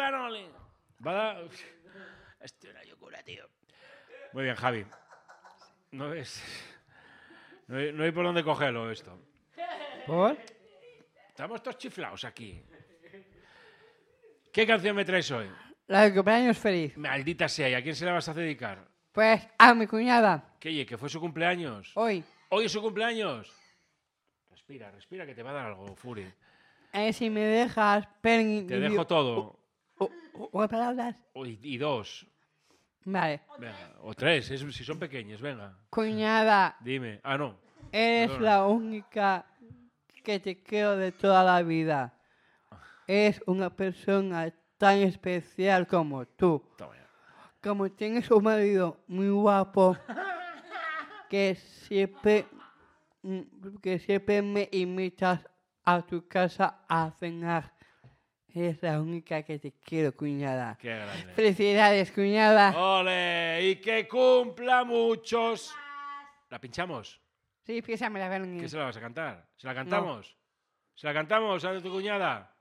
canoli. Estoy una locura, tío. Muy bien, Javi. No hay por dónde cogerlo esto. ¿Por? Estamos todos chiflados aquí. ¿Qué canción me traes hoy? La de cumpleaños feliz. Maldita sea, ¿y a quién se la vas a dedicar? Pues a mi cuñada. ¿Qué, que fue su cumpleaños? Hoy. ¿Hoy es su cumpleaños? Respira, que te va a dar algo, Furi. Si me dejas... Te dejo todo. ¿Unas palabras? Y 2. Vale. Venga, o 3, si son pequeños, venga. Cuñada, Dime. Ah, no. eres Perdona. la única que te quiero de toda la vida. Es una persona tan especial como tú. Toma ya. Como tienes un marido muy guapo que siempre me invitas a tu casa a cenar. Eres la única que te quiero, cuñada. Qué grande. Felicidades, cuñada. ¡Ole! ¡Y que cumpla muchos! ¿La pinchamos? Sí, písamela, Bernie. ¿Qué se la vas a cantar? ¿Se la cantamos? ¿Se la cantamos a tu cuñada?